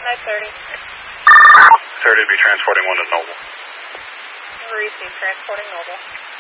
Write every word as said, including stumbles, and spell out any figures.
nine thirty. thirty to be transporting one to Noble. Receive transporting Noble.